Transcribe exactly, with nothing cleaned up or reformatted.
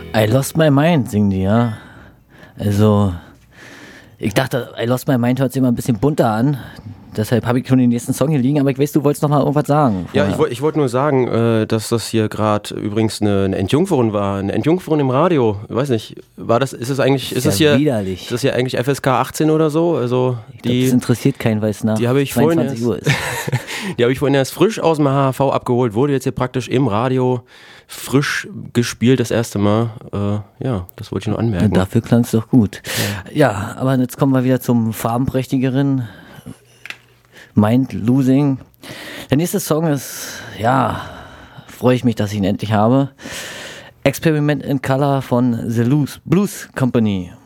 I Lost My Mind singen die, ja. Also, ich dachte, I Lost My Mind hört sich immer ein bisschen bunter an. Deshalb habe ich schon den nächsten Song hier liegen, aber ich weiß, du wolltest noch mal irgendwas sagen. Ja, ich, ich wollte nur sagen, äh, dass das hier gerade übrigens eine, eine Entjungferung war. Eine Entjungferung im Radio. Ich weiß nicht, war das, ist es eigentlich, ist, ist das ja hier, widerlich. Ist das hier eigentlich F S K achtzehn oder so? Also, ich die, glaub, das interessiert keinen, weil es nach die habe ich zweiundzwanzig Uhr ist. Die habe ich vorhin erst frisch aus dem H H V abgeholt, wurde jetzt hier praktisch im Radio frisch gespielt das erste Mal. Äh, ja, das wollte ich nur anmerken. Und dafür klang es doch gut. Ja. ja, aber jetzt kommen wir wieder zum farbenprächtigeren Mind Losing. Der nächste Song ist, ja, freue ich mich, dass ich ihn endlich habe. Experiment in Color von The Blues Company.